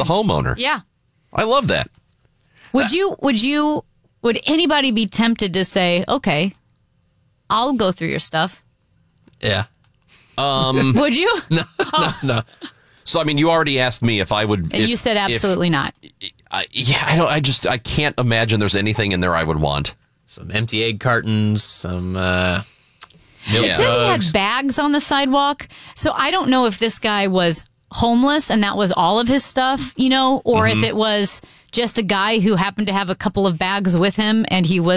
homeowner. Yeah. I love that. Would anybody be tempted to say, okay, I'll go through your stuff? Yeah. Would you? No. So, I mean, you already asked me if I would. And you said absolutely not. I can't imagine there's anything in there I would want. Some empty egg cartons, some milk It says he had bags on the sidewalk. So I don't know if this guy was homeless and that was all of his stuff, or if it was just a guy who happened to have a couple of bags with him and he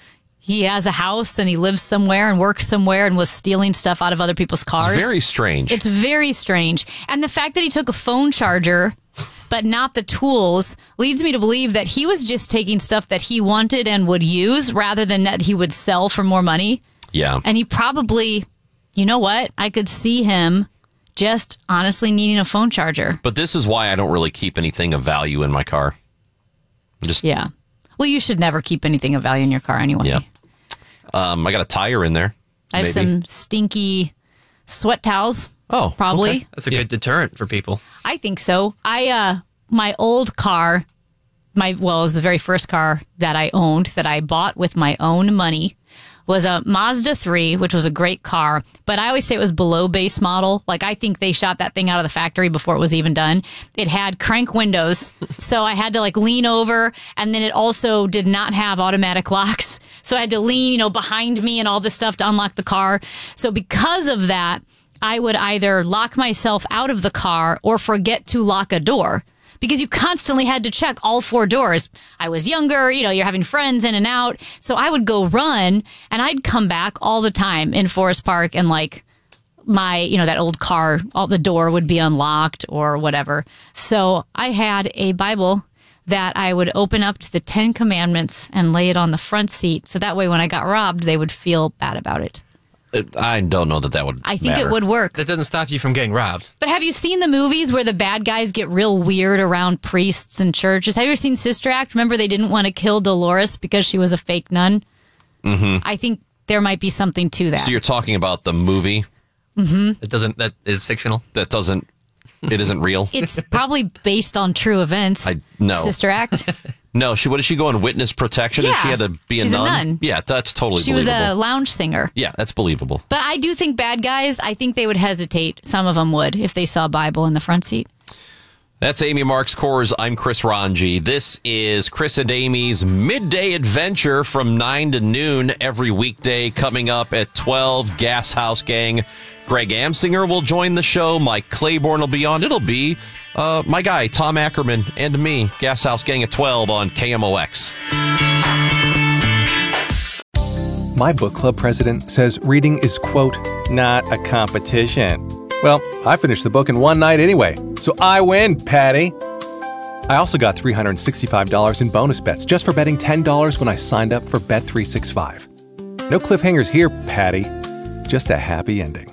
has a house and he lives somewhere and works somewhere and was stealing stuff out of other people's cars. It's very strange. It's very strange. And the fact that he took a phone charger but not the tools leads me to believe that he was just taking stuff that he wanted and would use rather than that he would sell for more money. Yeah. And he probably, you know what? I could see him just honestly needing a phone charger. But this is why I don't really keep anything of value in my car. Yeah. Well, you should never keep anything of value in your car anyway. Yeah. I got a tire in there. I have some stinky sweat towels. Oh, probably. Okay. That's a good deterrent for people. I think so. My old car, it was the very first car that I owned that I bought with my own money, was a Mazda 3, which was a great car, but I always say it was below base model. Like, I think they shot that thing out of the factory before it was even done. It had crank windows, so I had to lean over, and then it also did not have automatic locks. So I had to lean, behind me and all this stuff to unlock the car. So because of that, I would either lock myself out of the car or forget to lock a door. Because you constantly had to check all four doors. I was younger, you're having friends in and out. So I would go run and I'd come back all the time in Forest Park and my, that old car, the door would be unlocked or whatever. So I had a Bible that I would open up to the 10 Commandments and lay it on the front seat. So that way when I got robbed, they would feel bad about it. I don't know that would I think matter. it would work. That doesn't stop you from getting robbed. But have you seen the movies where the bad guys get real weird around priests and churches? Have you ever seen Sister Act? Remember they didn't want to kill Dolores because she was a fake nun? Mm-hmm. I think there might be something to that. So you're talking about the movie? Mm-hmm. That is fictional? It isn't real? It's probably based on true events. No. Sister Act? No, what did she go in witness protection and she had to be she's a nun? A nun? Yeah, that's totally she believable. She was a lounge singer. Yeah, that's believable. But I do think bad guys, I think they would hesitate. Some of them would if they saw a Bible in the front seat. That's Amy Marks Kors. I'm Chris Ranji. This is Chris and Amy's Midday Adventure from 9 to noon every weekday. Coming up at 12, Gas House Gang. Greg Amsinger will join the show. Mike Claiborne will be on. It'll be my guy, Tom Ackerman, and me, Gas House Gang at 12 on KMOX. My book club president says reading is, quote, not a competition. Well, I finished the book in one night anyway, so I win, Patty. I also got $365 in bonus bets just for betting $10 when I signed up for Bet365. No cliffhangers here, Patty. Just a happy ending.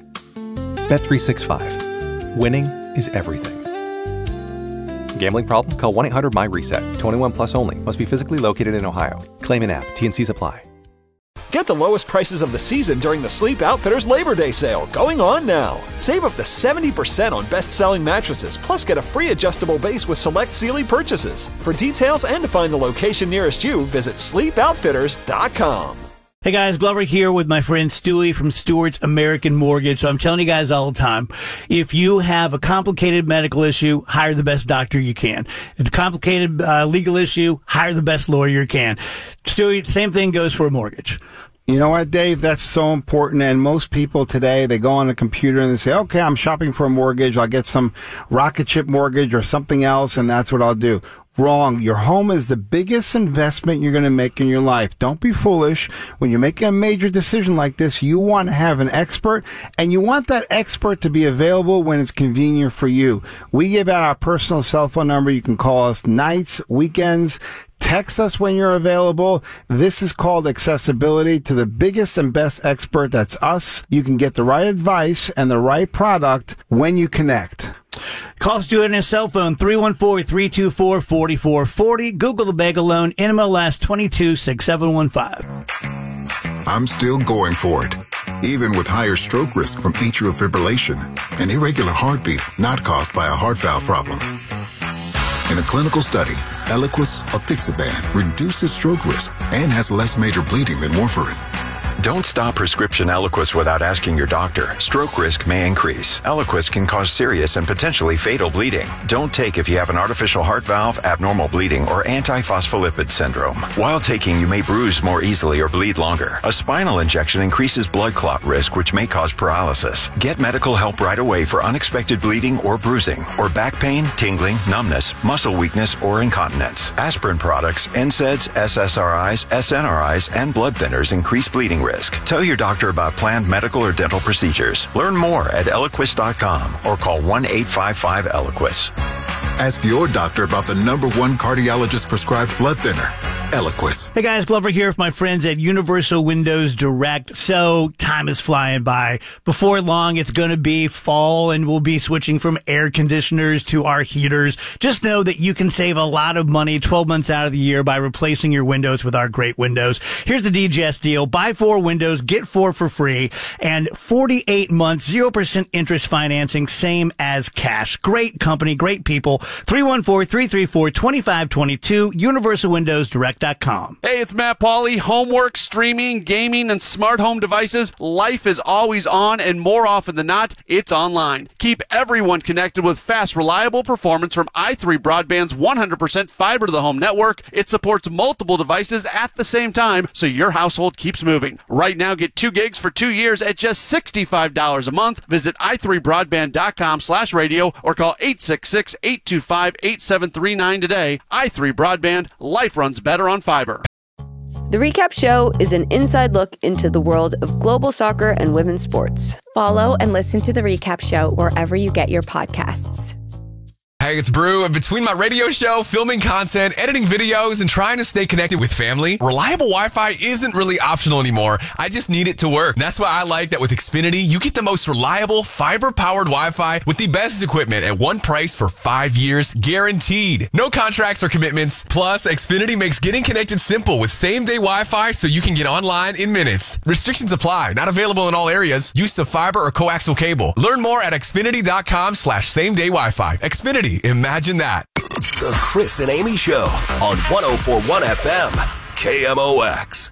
Bet365. Winning is everything. Gambling problem? Call 1-800-MY-RESET. 21 plus only. Must be physically located in Ohio. Claim in app. T&Cs apply. Get the lowest prices of the season during the Sleep Outfitters Labor Day sale, going on now. Save up to 70% on best-selling mattresses, plus get a free adjustable base with select Sealy purchases. For details and to find the location nearest you, visit sleepoutfitters.com. Hey guys, Glover here with my friend Stewie from Stewart's American Mortgage. So I'm telling you guys all the time, if you have a complicated medical issue, hire the best doctor you can. If a complicated legal issue, hire the best lawyer you can. Stewie, same thing goes for a mortgage. You know what, Dave? That's so important. And most people today, they go on a computer and they say, okay, I'm shopping for a mortgage. I'll get some rocket ship mortgage or something else, and that's what I'll do. Wrong. Your home is the biggest investment you're going to make in your life. Don't be foolish. When you're making a major decision like this, you want to have an expert, and you want that expert to be available when it's convenient for you. We give out our personal cell phone number. You can call us nights, weekends. Text us when you're available. This is called accessibility to the biggest and best expert. That's us. You can get the right advice and the right product when you connect. Call Stuart on his cell phone, 314-324-4440. Google the Bagel Loan, NMLS 226715. I'm still going for it, even with higher stroke risk from atrial fibrillation, an irregular heartbeat not caused by a heart valve problem. In a clinical study, Eliquis, apixaban, reduces stroke risk and has less major bleeding than warfarin. Don't stop prescription Eliquis without asking your doctor. Stroke risk may increase. Eliquis can cause serious and potentially fatal bleeding. Don't take if you have an artificial heart valve, abnormal bleeding, or antiphospholipid syndrome. While taking, you may bruise more easily or bleed longer. A spinal injection increases blood clot risk, which may cause paralysis. Get medical help right away for unexpected bleeding or bruising, or back pain, tingling, numbness, muscle weakness, or incontinence. Aspirin products, NSAIDs, SSRIs, SNRIs, and blood thinners increase bleeding risk. Tell your doctor about planned medical or dental procedures. Learn more at Eliquis.com or call 1-855-ELIQUIS. Ask your doctor about the #1 cardiologist prescribed blood thinner, Eliquis. Hey guys, Glover here with my friends at Universal Windows Direct. So time is flying by. Before long, it's going to be fall and we'll be switching from air conditioners to our heaters. Just know that you can save a lot of money 12 months out of the year by replacing your windows with our great windows. Here's the DGS deal. Buy 4 windows, get 4 for free, and 48 months, 0% interest financing, same as cash. Great company, great people. 314-334-2522, UniversalWindowsDirect.com. Hey, it's Matt Pauley. Homework, streaming, gaming, and smart home devices. Life is always on, and more often than not, it's online. Keep everyone connected with fast, reliable performance from i3 Broadband's 100% fiber-to-the-home network. It supports multiple devices at the same time, so your household keeps moving. Right now, get 2 gigs for 2 years at just $65 a month. Visit i3broadband.com/radio or call 866-825-8739 today. i3 Broadband. Life runs better on fiber. The Recap Show is an inside look into the world of global soccer and women's sports. Follow and listen to The Recap Show wherever you get your podcasts. Hey, it's Brew, and between my radio show, filming content, editing videos, and trying to stay connected with family, reliable Wi-Fi isn't really optional anymore. I just need it to work. That's why I like that with Xfinity, you get the most reliable, fiber-powered Wi-Fi with the best equipment at one price for 5 years, guaranteed. No contracts or commitments. Plus, Xfinity makes getting connected simple with same-day Wi-Fi so you can get online in minutes. Restrictions apply. Not available in all areas. Use of fiber or coaxial cable. Learn more at Xfinity.com/same-day Wi-Fi. Xfinity. Imagine that. The Chris and Amy Show on 104.1 FM, KMOX.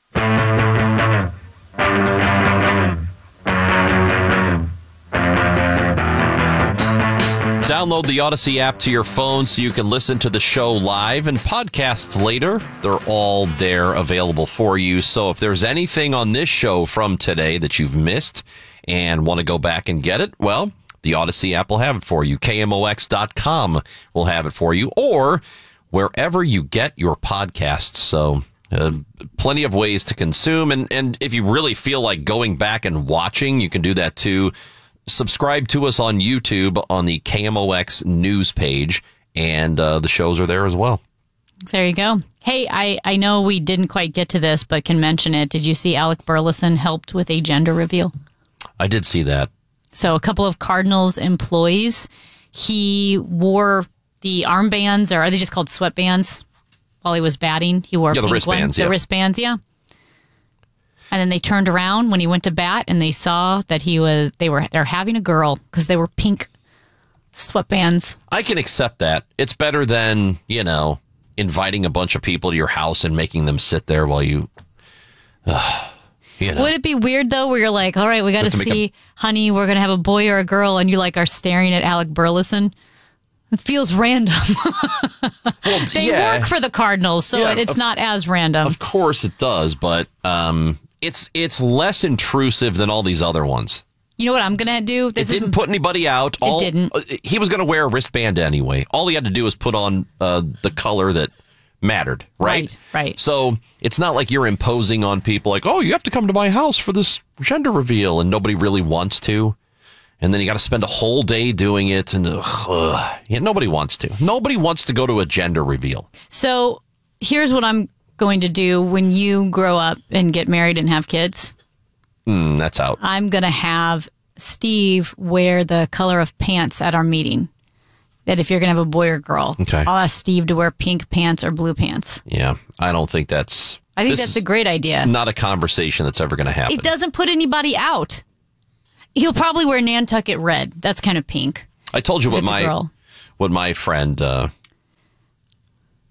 Download the Odyssey app to your phone so you can listen to the show live and podcasts later. They're all there available for you. So if there's anything on this show from today that you've missed and want to go back and get it, well, the Odyssey app will have it for you. KMOX.com will have it for you, or wherever you get your podcasts. So plenty of ways to consume. And if you really feel like going back and watching, you can do that too. Subscribe to us on YouTube on the KMOX news page, and the shows are there as well. There you go. Hey, I know we didn't quite get to this, but can mention it. Did you see Alec Burleson helped with a gender reveal? I did see that. So a couple of Cardinals employees, he wore the armbands, or are they just called sweatbands, while he was batting? He wore the pink wristbands. The wristbands, yeah. And then they turned around when he went to bat, and they saw that they're having a girl because they were pink sweatbands. I can accept that. It's better than, inviting a bunch of people to your house and making them sit there while you. Would it be weird, though, where you're like, all right, we got to see, honey, we're going to have a boy or a girl, and you are staring at Alec Burleson? It feels random. Well, they work for the Cardinals, so it's not as random. Of course it does, but it's less intrusive than all these other ones. You know what I'm going to do? It didn't put anybody out. It didn't. He was going to wear a wristband anyway. All he had to do was put on the color that mattered, right? Right. So it's not like you're imposing on people like, oh, you have to come to my house for this gender reveal, and nobody really wants to. And then you got to spend a whole day doing it, and nobody wants to. Nobody wants to go to a gender reveal. So here's what I'm going to do when you grow up and get married and have kids. That's out. I'm going to have Steve wear the color of pants at our meeting. That if you're going to have a boy or girl, okay, I'll ask Steve to wear pink pants or blue pants. Yeah, I don't think that's... I think that's a great idea. Not a conversation that's ever going to happen. It doesn't put anybody out. He'll probably wear Nantucket red. That's kind of pink. I told you what my friend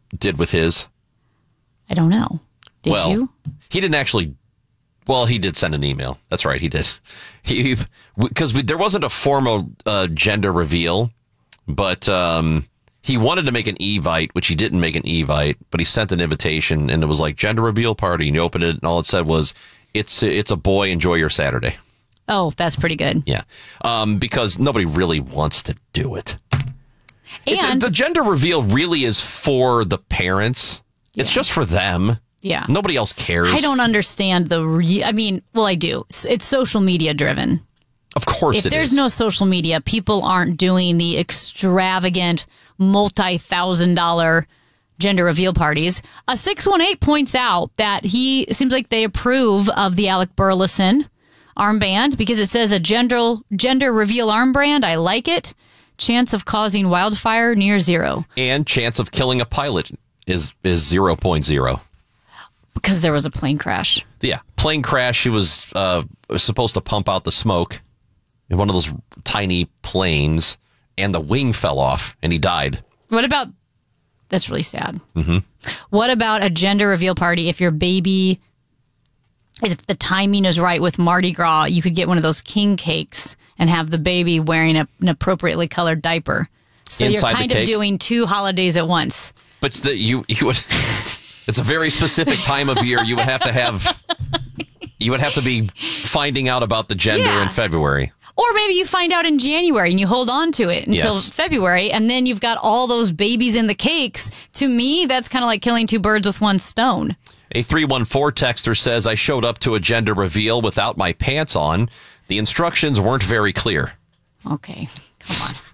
did with his? I don't know. Did you? He didn't actually. Well, he did send an email. That's right, he did. Because there wasn't a formal gender reveal, but he wanted to make an Evite, which he didn't make an Evite, but he sent an invitation, and it was like gender reveal party, and you opened it, and all it said was, "It's a boy. Enjoy your Saturday." Oh, that's pretty good. Yeah, because nobody really wants to do it. And the gender reveal really is for the parents. It's just for them. Yeah. Nobody else cares. I don't understand I do. It's social media driven. Of course it is. If there's no social media, people aren't doing the extravagant multi-$1,000 gender reveal parties. 618 points out that he seems like they approve of the Alec Burleson armband because it says a gender reveal armband. I like it. Chance of causing wildfire near zero. And chance of killing a pilot is 0.0. Because there was a plane crash. Yeah, plane crash. He was supposed to pump out the smoke in one of those tiny planes, and the wing fell off, and he died. What about... That's really sad. Mm-hmm. What about a gender reveal party if your baby... If the timing is right with Mardi Gras, you could get one of those king cakes and have the baby wearing an appropriately colored diaper. So Inside you're kind of doing two holidays at once. But you would... It's a very specific time of year. You would have to be finding out about the gender in February. Or maybe you find out in January and you hold on to it until February, and then you've got all those babies in the cakes. To me, that's kind of like killing two birds with one stone. A 314 texter says, I showed up to a gender reveal without my pants on. The instructions weren't very clear. Okay, come on.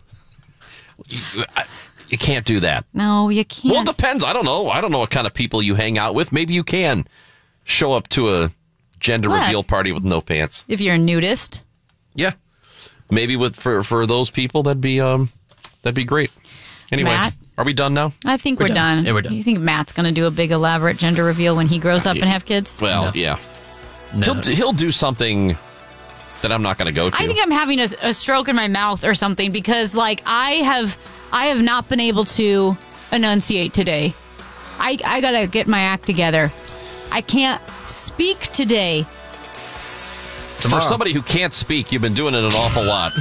You can't do that. No, you can't. Well, it depends. I don't know. I don't know what kind of people you hang out with. Maybe you can show up to a gender reveal party with no pants. If you're a nudist. Yeah. Maybe for those people, that'd be great. Anyway, Matt? Are we done now? I think we're done. Yeah, we're done. You think Matt's going to do a big elaborate gender reveal when he grows up and have kids? Well, yeah. No. He'll do something that I'm not going to go to. I think I'm having a stroke in my mouth or something because, like, I have not been able to enunciate today. I got to get my act together. I can't speak today. For somebody who can't speak, you've been doing it an awful lot.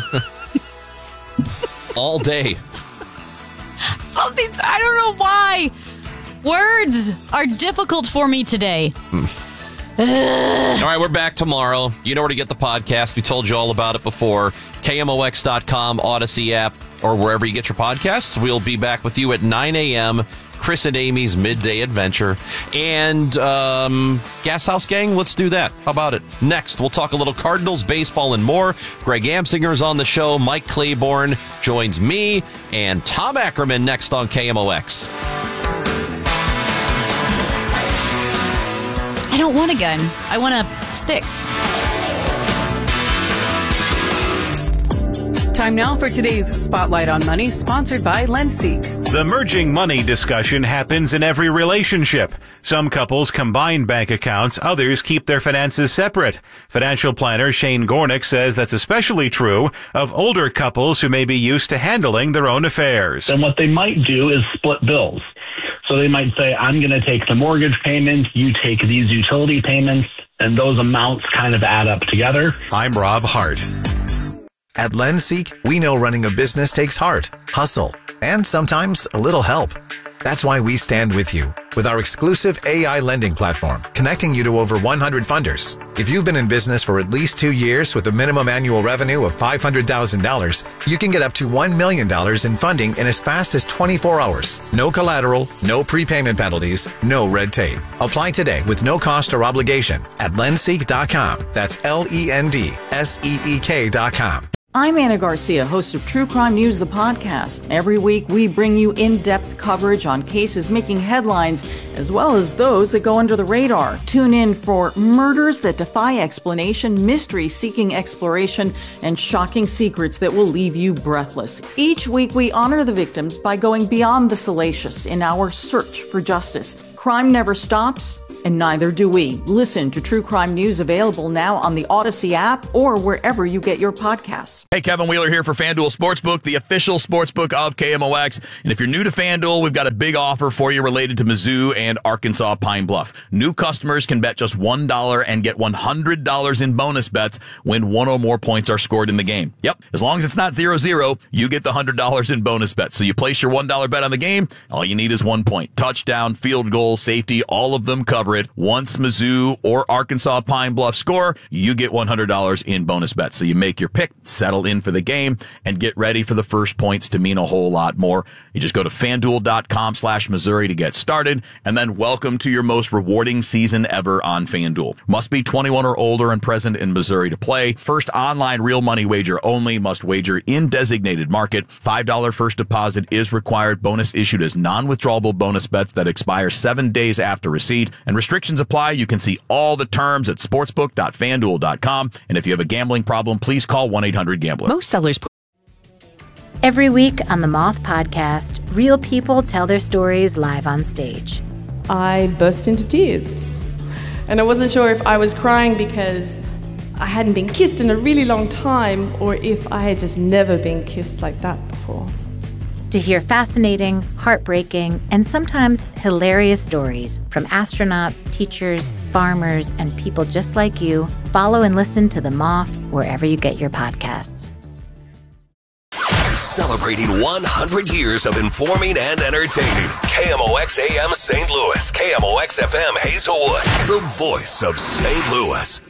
All day. I don't know why. Words are difficult for me today. All right, we're back tomorrow. You know where to get the podcast. We told you all about it before. KMOX.com, Odyssey app, or wherever you get your podcasts. We'll be back with you at 9 a.m., Chris and Amy's Midday Adventure. And Gas House Gang, let's do that. How about it? Next, we'll talk a little Cardinals, baseball, and more. Greg Amsinger's on the show. Mike Claiborne joins me and Tom Ackerman next on KMOX. I don't want a gun. I want a stick. Time now for today's Spotlight on Money, sponsored by Lenseek. The merging money discussion happens in every relationship. Some couples combine bank accounts, others keep their finances separate. Financial planner Shane Gornick says that's especially true of older couples who may be used to handling their own affairs. And what they might do is split bills. So they might say, I'm going to take the mortgage payment, you take these utility payments, and those amounts kind of add up together. I'm Rob Hart. At Lenseek, we know running a business takes heart, hustle, and sometimes a little help. That's why we stand with you with our exclusive AI lending platform, connecting you to over 100 funders. If you've been in business for at least 2 years with a minimum annual revenue of $500,000, you can get up to $1 million in funding in as fast as 24 hours. No collateral, no prepayment penalties, no red tape. Apply today with no cost or obligation at lenseek.com. That's LENDSEEK.com. I'm Anna Garcia, host of True Crime News, the podcast. Every week, we bring you in-depth coverage on cases making headlines, as well as those that go under the radar. Tune in for murders that defy explanation, mysteries seeking exploration, and shocking secrets that will leave you breathless. Each week, we honor the victims by going beyond the salacious in our search for justice. Crime never stops, And neither do we. Listen to True Crime News available now on the Odyssey app or wherever you get your podcasts. Hey, Kevin Wheeler here for FanDuel Sportsbook, the official sportsbook of KMOX. And if you're new to FanDuel, we've got a big offer for you related to Mizzou and Arkansas Pine Bluff. New customers can bet just $1 and get $100 in bonus bets when one or more points are scored in the game. Yep, as long as it's not 0-0, you get the $100 in bonus bets. So you place your $1 bet on the game, all you need is 1 point. Touchdown, field goal, safety, all of them cover it. Once Mizzou or Arkansas Pine Bluff score, you get $100 in bonus bets. So you make your pick, settle in for the game, and get ready for the first points to mean a whole lot more. You just go to FanDuel.com/Missouri to get started, and then welcome to your most rewarding season ever on FanDuel. Must be 21 or older and present in Missouri to play. First online real money wager only. Must wager in designated market. $5 first deposit is required. Bonus issued as non-withdrawable bonus bets that expire 7 days after receipt. And restrictions apply. You can see all the terms at sportsbook.fanduel.com. And if you have a gambling problem, please call 1-800-GAMBLER. Most sellers. Every week on the Moth Podcast, real people tell their stories live on stage. I burst into tears. And I wasn't sure if I was crying because I hadn't been kissed in a really long time or if I had just never been kissed like that before. To hear fascinating, heartbreaking, and sometimes hilarious stories from astronauts, teachers, farmers, and people just like you, follow and listen to The Moth wherever you get your podcasts. Celebrating 100 years of informing and entertaining. KMOX AM St. Louis. KMOX FM Hazelwood. The voice of St. Louis.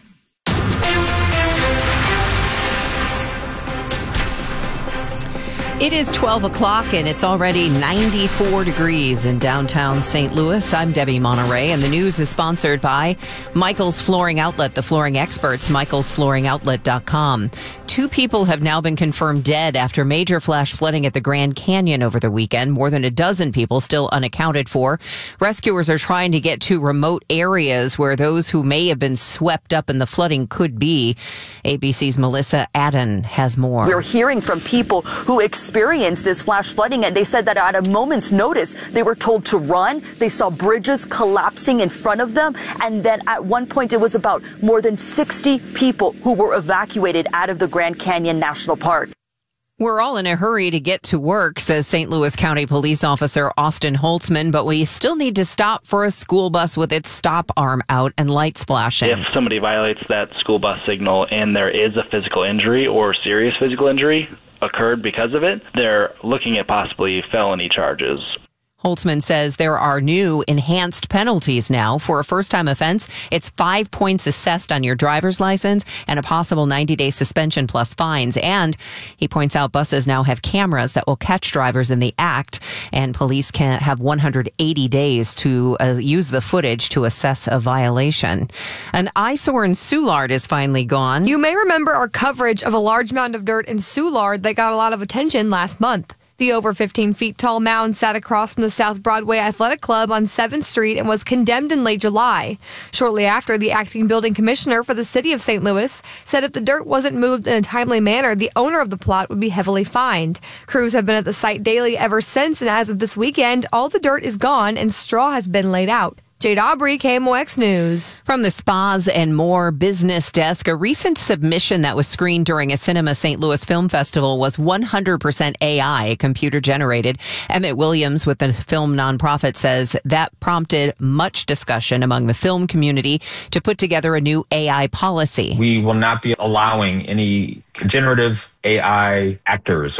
It is 12 o'clock and it's already 94 degrees in downtown St. Louis. I'm Debbie Monterey, and the news is sponsored by Michael's Flooring Outlet, the flooring experts, michaelsflooringoutlet.com. 2 people have now been confirmed dead after major flash flooding at the Grand Canyon over the weekend. More than a dozen people still unaccounted for. Rescuers are trying to get to remote areas where those who may have been swept up in the flooding could be. ABC's Melissa Adden has more. We're hearing from people who experienced this flash flooding, and they said that at a moment's notice, they were told to run. They saw bridges collapsing in front of them. And then at one point, it was about more than 60 people who were evacuated out of the Grand Canyon National Park. We're all in a hurry to get to work, says St. Louis County Police Officer Austin Holtzman, but we still need to stop for a school bus with its stop arm out and lights flashing. If somebody violates that school bus signal and there is a physical injury or serious physical injury occurred because of it, they're looking at possibly felony charges. Holtzman says there are new enhanced penalties now. For a first-time offense, it's 5 points assessed on your driver's license and a possible 90-day suspension plus fines. And he points out buses now have cameras that will catch drivers in the act, and police can have 180 days to use the footage to assess a violation. An eyesore in Soulard is finally gone. You may remember our coverage of a large mound of dirt in Soulard that got a lot of attention last month. The over 15 feet tall mound sat across from the South Broadway Athletic Club on 7th Street and was condemned in late July. Shortly after, the acting building commissioner for the city of St. Louis said if the dirt wasn't moved in a timely manner, the owner of the plot would be heavily fined. Crews have been at the site daily ever since, and as of this weekend, all the dirt is gone and straw has been laid out. Jade Aubrey, KMOX News. From the Spas and More business desk, a recent submission that was screened during a Cinema St. Louis Film Festival was 100% AI, computer generated. Emmett Williams with the film nonprofit says that prompted much discussion among the film community to put together a new AI policy. We will not be allowing any generative AI actors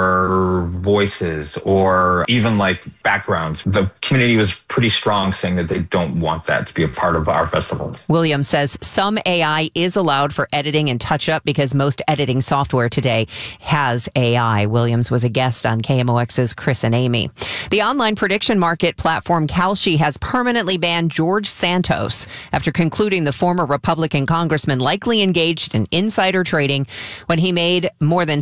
or voices or even like backgrounds. The community was pretty strong saying that they don't want that to be a part of our festivals. Williams says some AI is allowed for editing and touch-up because most editing software today has AI. Williams was a guest on KMOX's Chris and Amy. The online prediction market platform Kalshi has permanently banned George Santos after concluding the former Republican congressman likely engaged in insider trading when he made more than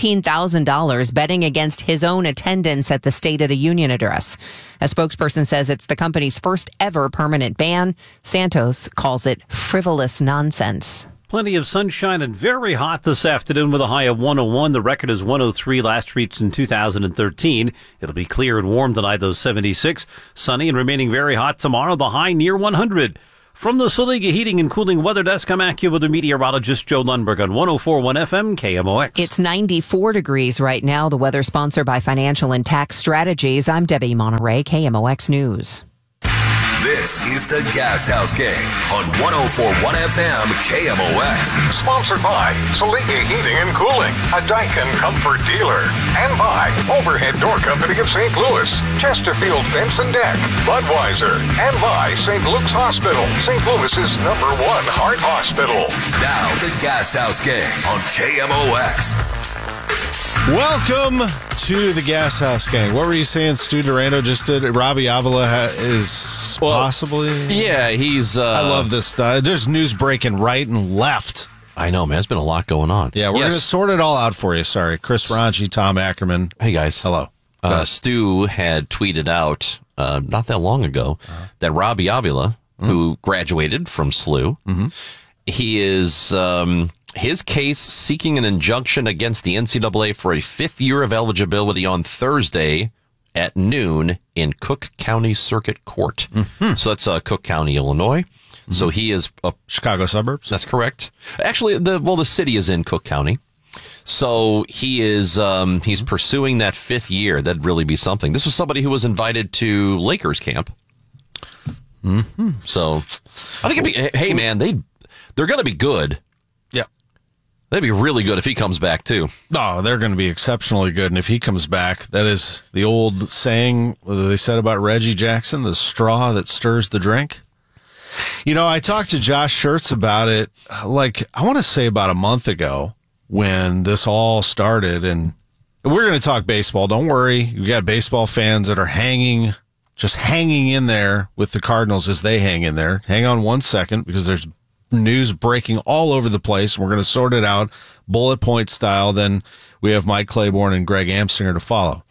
$17,000 betting against his own attendance at the State of the Union address. A spokesperson says it's the company's first ever permanent ban. Santos calls it frivolous nonsense. Plenty of sunshine and very hot this afternoon with a high of 101. The record is 103, last reached in 2013. It'll be clear and warm tonight, though 76. Sunny and remaining very hot tomorrow, the high near 100. From the Saliga Heating and Cooling Weather Desk, I'm AccuWeather meteorologist Joe Lundberg on 104.1 FM KMOX. It's 94 degrees right now. The weather sponsored by Financial and Tax Strategies. I'm Debbie Monterey, KMOX News. This is the Gas House Gang on 104.1 FM KMOX. Sponsored by Saliga Heating and Cooling, a Daikin Comfort dealer. And by Overhead Door Company of St. Louis, Chesterfield Fence and Deck, Budweiser. And by St. Luke's Hospital, St. Louis's #1 heart hospital. Now the Gas House Gang on KMOX. Welcome to the Gas House Gang. What were you saying? Stu Durando just did. Robbie Avila is possibly. Yeah, he's. I love this stuff. There's news breaking right and left. I know, man. There's been a lot going on. Yeah, we're going to sort it all out for you. Sorry, Chris Ranji, Tom Ackerman. Hey guys, hello. Stu had tweeted out not that long ago that Robbie Avila, who graduated from SLU, he is. His case seeking an injunction against the NCAA for a 5th year of eligibility on Thursday at noon in Cook County Circuit Court. So that's Cook County, Illinois. So he is Chicago suburbs. That's correct. Actually, the city is in Cook County. So he is he's pursuing that 5th year. That'd really be something. This was somebody who was invited to Lakers camp. So I think it'd be, hey man, they're going to be good. That'd be really good if he comes back, too. No, they're going to be exceptionally good. And if he comes back, that is the old saying they said about Reggie Jackson, the straw that stirs the drink. You know, I talked to Josh Schertz about it, like, I want to say about a month ago when this all started. And we're going to talk baseball. Don't worry. We got baseball fans that are just hanging in there with the Cardinals as they hang in there. Hang on 1 second because there's news breaking all over the place. We're going to sort it out bullet point style. Then we have Mike Claiborne and Greg Amsinger to follow.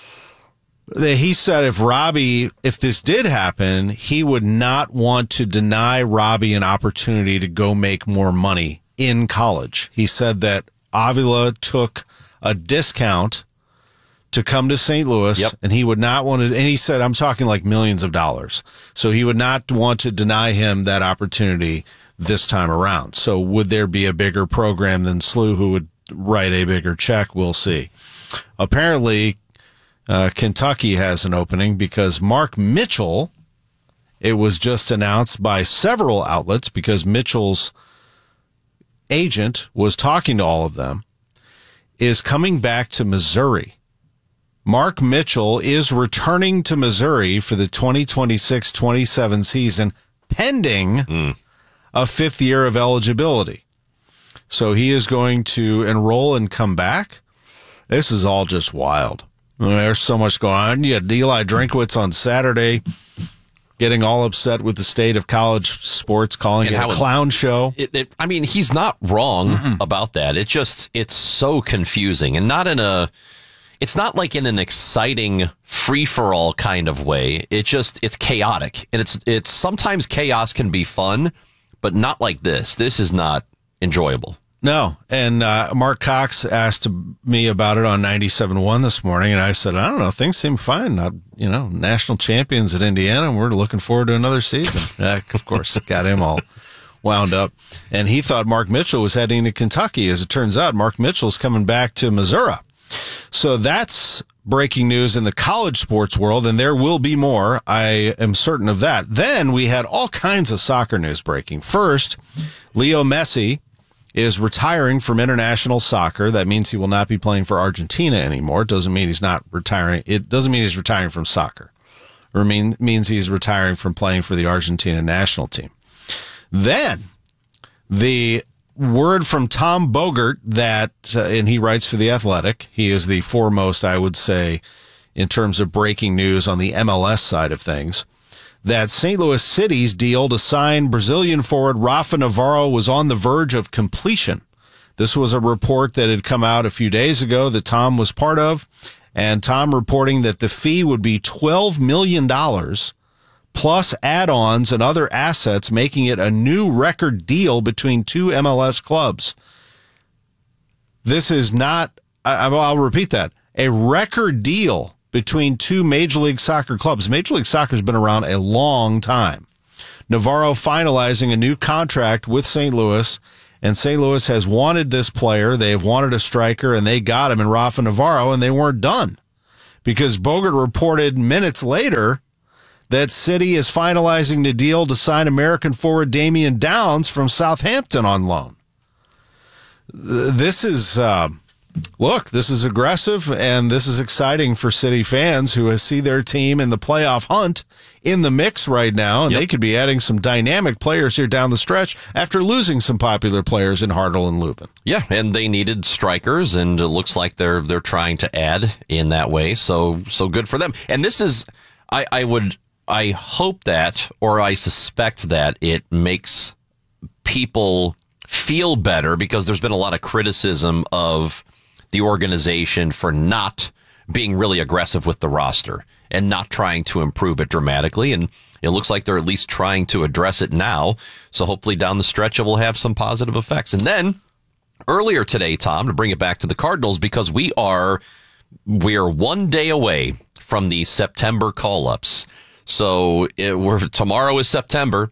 He said if this did happen, he would not want to deny Robbie an opportunity to go make more money in college. He said that Avila took a discount to come to St. Louis, and he would not want to, and he said, I'm talking like millions of dollars. So he would not want to deny him that opportunity this time around. So would there be a bigger program than SLU who would write a bigger check? We'll see. Apparently, Kentucky has an opening because Mark Mitchell, it was just announced by several outlets because Mitchell's agent was talking to all of them, is coming back to Missouri. Mark Mitchell is returning to Missouri for the 2026-27 season pending a 5th year of eligibility. So he is going to enroll and come back. This is all just wild. I mean, there's so much going on. You had Eli Drinkwitz on Saturday getting all upset with the state of college sports, calling it a clown show. I mean, he's not wrong about that. It's so confusing and it's not like in an exciting free-for-all kind of way. It's chaotic. And it's sometimes chaos can be fun, but not like this. This is not enjoyable. No. And Mark Cox asked me about it on 97.1 this morning, and I said, I don't know, things seem fine. National champions at Indiana, and we're looking forward to another season. Of course, it got him all wound up. And he thought Mark Mitchell was heading to Kentucky. As it turns out, Mark Mitchell's coming back to Missouri. So that's breaking news in the college sports world, and there will be more. I am certain of that. Then we had all kinds of soccer news breaking. First, Leo Messi is retiring from international soccer. That means he will not be playing for Argentina anymore. It doesn't mean he's not retiring. It doesn't mean he's retiring from soccer. Or means he's retiring from playing for the Argentina national team. Then the word from Tom Bogert that, and he writes for The Athletic, he is the foremost, I would say, in terms of breaking news on the MLS side of things, that St. Louis City's deal to sign Brazilian forward Rafa Navarro was on the verge of completion. This was a report that had come out a few days ago that Tom was part of, and Tom reporting that the fee would be $12 million plus add-ons and other assets, making it a new record deal between two MLS clubs. This is not, I'll repeat that, a record deal between two Major League Soccer clubs. Major League Soccer has been around a long time. Navarro finalizing a new contract with St. Louis, and St. Louis has wanted this player. They've wanted a striker, and they got him in Rafa Navarro, and they weren't done because Bogert reported minutes later that City is finalizing the deal to sign American forward Damian Downs from Southampton on loan. This is... Look, this is aggressive, and this is exciting for City fans who see their team in the playoff hunt in the mix right now, and they could be adding some dynamic players here down the stretch after losing some popular players in Hartl and Leuven. Yeah, and they needed strikers, and it looks like they're trying to add in that way, so good for them. And this is, I hope that, or I suspect that it makes people feel better, because there's been a lot of criticism of the organization for not being really aggressive with the roster and not trying to improve it dramatically. And it looks like they're at least trying to address it now. So hopefully down the stretch, it will have some positive effects. And then earlier today, Tom, to bring it back to the Cardinals, because we're 1 day away from the September call-ups. So tomorrow is September,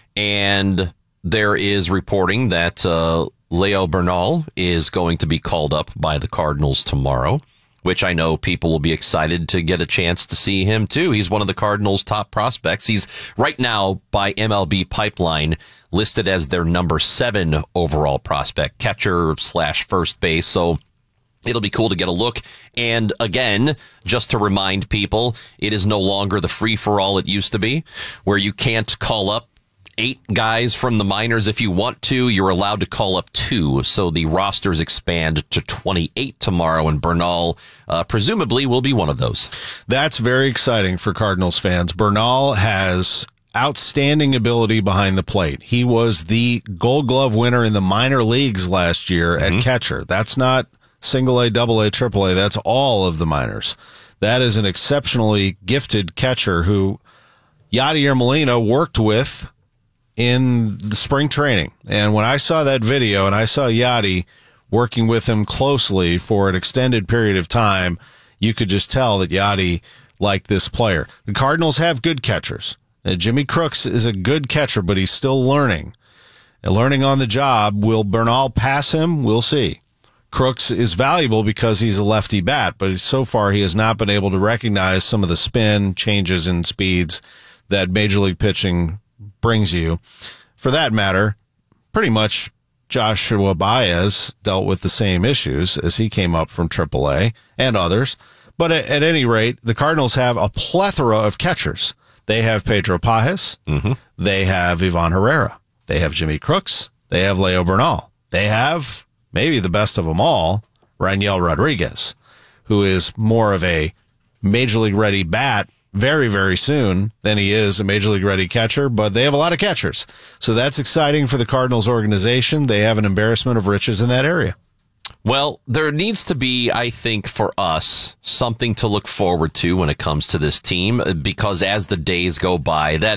and there is reporting that Leo Bernal is going to be called up by the Cardinals tomorrow, which I know people will be excited to get a chance to see him too. He's one of the Cardinals' top prospects. He's right now by MLB Pipeline listed as their number 7 overall prospect, catcher / first base. So it'll be cool to get a look. And again, just to remind people, it is no longer the free-for-all it used to be, where you can't call up 8 guys from the minors. If you want to, you're allowed to call up 2. So the rosters expand to 28 tomorrow, and Bernal presumably will be one of those. That's very exciting for Cardinals fans. Bernal has outstanding ability behind the plate. He was the Gold Glove winner in the minor leagues last year at catcher. That's not single A, double A, triple A. That's all of the minors. That is an exceptionally gifted catcher who Yadier Molina worked with in the spring training. And when I saw that video and I saw Yadi working with him closely for an extended period of time, you could just tell that Yadi liked this player. The Cardinals have good catchers. Jimmy Crooks is a good catcher, but he's still learning. And learning on the job. Will Bernal pass him? We'll see. Crooks is valuable because he's a lefty bat, but so far he has not been able to recognize some of the spin changes in speeds that Major League pitching brings you. For that matter, pretty much Joshua Baez dealt with the same issues as he came up from AAA and others. But at any rate, the Cardinals have a plethora of catchers. They have Pedro Pajes. They have Ivan Herrera. They have Jimmy Crooks. They have Leo Bernal. They have, maybe the best of them all, Raniel Rodriguez, who is more of a Major League ready bat very, very soon than he is a Major League ready catcher, but they have a lot of catchers. So that's exciting for the Cardinals organization. They have an embarrassment of riches in that area. Well, there needs to be, I think, for us, something to look forward to when it comes to this team, because as the days go by, that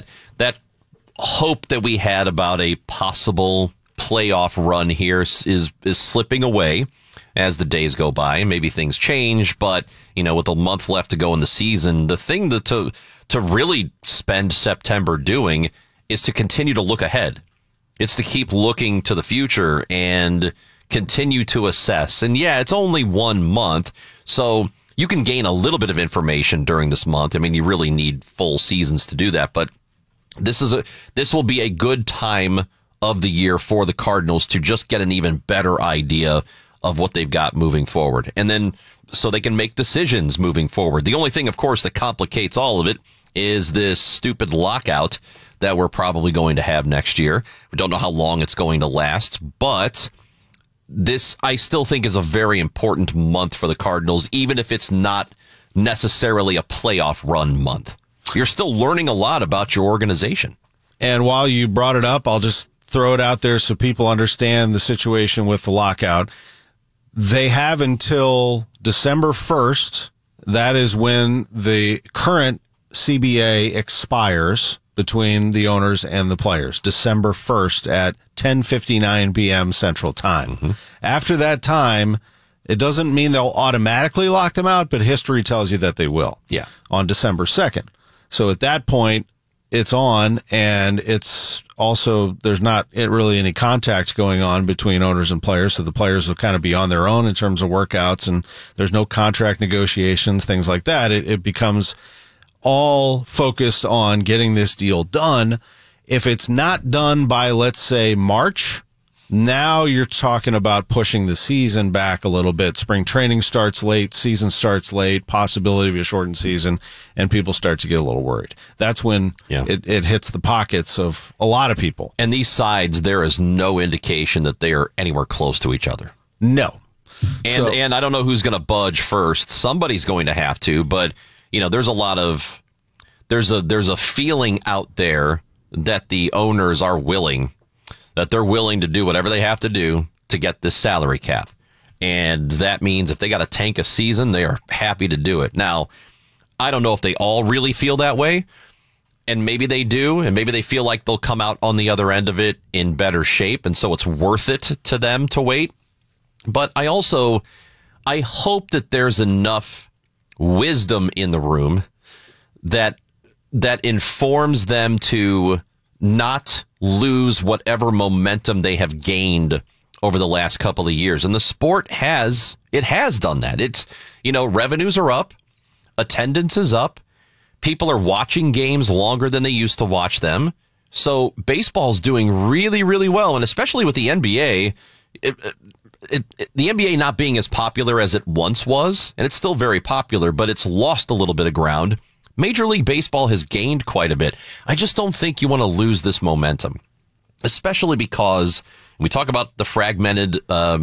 hope that we had about a possible playoff run here is slipping away as the days go by. Maybe things change, but with a month left to go in the season, the thing to really spend September doing is to continue to look ahead. It's to keep looking to the future and continue to assess. And yeah, it's only 1 month, so you can gain a little bit of information during this month. I mean, you really need full seasons to do that, but this will be a good time of the year for the Cardinals to just get an even better idea of what they've got moving forward. And then so they can make decisions moving forward. The only thing, of course, that complicates all of it is this stupid lockout that we're probably going to have next year. We don't know how long it's going to last, but this, I still think, is a very important month for the Cardinals, even if it's not necessarily a playoff run month. You're still learning a lot about your organization. And while you brought it up, I'll just throw it out there so people understand the situation with the lockout. They have until December 1st. That is when the current CBA expires between the owners and the players, December 1st at 10:59 p.m. Central Time. After that time, it doesn't mean they'll automatically lock them out, but history tells you that they will. Yeah. On December 2nd. So at that point, it's on, and it's also, there's not really any contact going on between owners and players, so the players will kind of be on their own in terms of workouts, and there's no contract negotiations, things like that. It becomes all focused on getting this deal done. If it's not done by, let's say, March, now you're talking about pushing the season back a little bit. Spring training starts late, season starts late, possibility of a shortened season, and people start to get a little worried. That's when it hits the pockets of a lot of people. And these sides, there is no indication that they are anywhere close to each other. No. And I don't know who's going to budge first. Somebody's going to have to, but there's a lot of there's a feeling out there that the owners are willing. That they're willing to do whatever they have to do to get this salary cap. And that means if they got to tank a season, they are happy to do it. Now, I don't know if they all really feel that way, and maybe they do, and maybe they feel like they'll come out on the other end of it in better shape, and so it's worth it to them to wait. But I hope that there's enough wisdom in the room that informs them to not lose whatever momentum they have gained over the last couple of years. And the sport has done that. It's, revenues are up, attendance is up, people are watching games longer than they used to watch them. So baseball's doing really, really well. And especially with the NBA, the NBA not being as popular as it once was, and it's still very popular, but it's lost a little bit of ground. Major League Baseball has gained quite a bit. I just don't think you want to lose this momentum, especially because we talk about the fragmented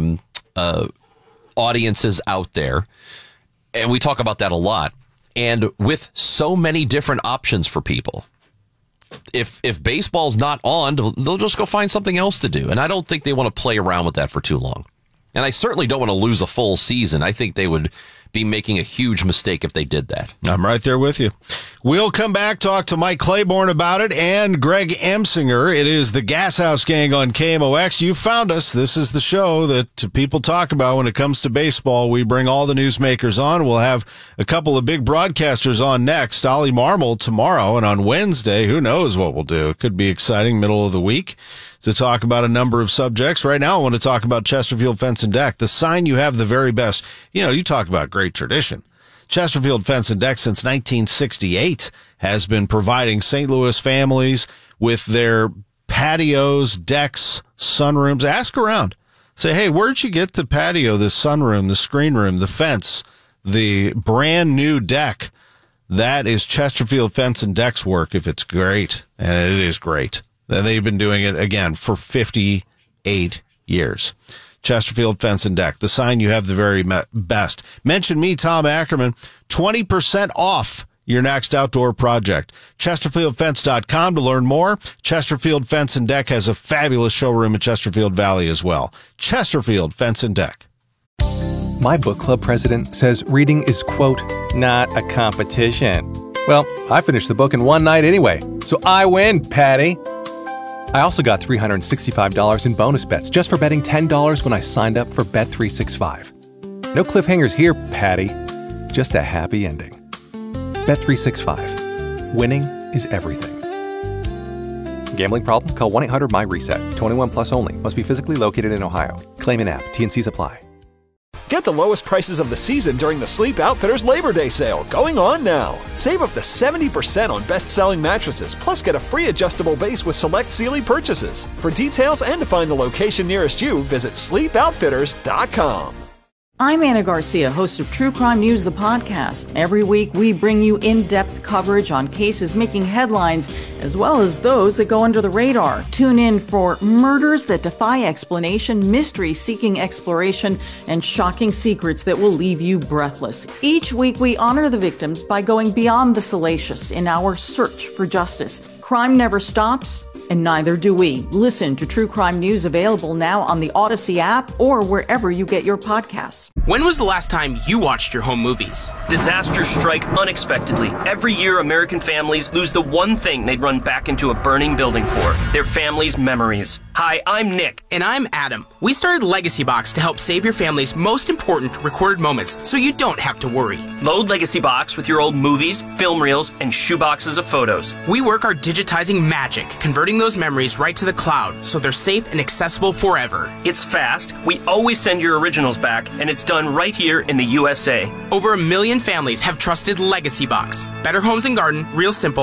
audiences out there, and we talk about that a lot. And with so many different options for people, if baseball's not on, they'll just go find something else to do. And I don't think they want to play around with that for too long. And I certainly don't want to lose a full season. I think they would be making a huge mistake if they did that. I'm right there with you. We'll come back, talk to Mike Claiborne about it and Greg Amsinger. It is the Gas House Gang on KMOX. You found us. This is the show that people talk about when it comes to baseball. We bring all the newsmakers on. We'll have a couple of big broadcasters on next. Ollie Marmol tomorrow, and on Wednesday, who knows what we'll do. It could be exciting middle of the week to talk about a number of subjects. Right now, I want to talk about Chesterfield Fence and Deck, the sign you have the very best. You talk about great tradition. Chesterfield Fence and Deck since 1968 has been providing St. Louis families with their patios, decks, sunrooms. Ask around. Say, hey, where'd you get the patio, the sunroom, the screen room, the fence, the brand new deck? That is Chesterfield Fence and Deck's work if it's great, and it is great. They've been doing it, again, for 58 years. Chesterfield Fence and Deck, the sign you have the very best. Mention me, Tom Ackerman, 20% off your next outdoor project. ChesterfieldFence.com to learn more. Chesterfield Fence and Deck has a fabulous showroom in Chesterfield Valley as well. Chesterfield Fence and Deck. My book club president says reading is, quote, not a competition. Well, I finished the book in one night anyway, so I win, Patty. I also got $365 in bonus bets just for betting $10 when I signed up for Bet365. No cliffhangers here, Patty. Just a happy ending. Bet365. Winning is everything. Gambling problem? Call 1-800-MY-RESET. 21 plus only. Must be physically located in Ohio. Claim in app. T&Cs apply. Get the lowest prices of the season during the Sleep Outfitters Labor Day sale, going on now. Save up to 70% on best-selling mattresses, plus get a free adjustable base with select Sealy purchases. For details and to find the location nearest you, visit sleepoutfitters.com. I'm Anna Garcia, host of True Crime News, the podcast. Every week, we bring you in-depth coverage on cases making headlines, as well as those that go under the radar. Tune in for murders that defy explanation, mystery seeking exploration, and shocking secrets that will leave you breathless. Each week, we honor the victims by going beyond the salacious in our search for justice. Crime never stops, And neither do we. Listen to True Crime News available now on the Odyssey app or wherever you get your podcasts. When was the last time you watched your home movies? Disasters strike unexpectedly. Every year, American families lose the one thing they'd run back into a burning building for, their family's memories. Hi, I'm Nick. And I'm Adam. We started Legacy Box to help save your family's most important recorded moments so you don't have to worry. Load Legacy Box with your old movies, film reels, and shoeboxes of photos. We work our digitizing magic, converting those memories right to the cloud so they're safe and accessible forever. It's fast, we always send your originals back, and it's done right here in the USA. Over 1 million families have trusted Legacy Box. Better Homes and Garden, real simple.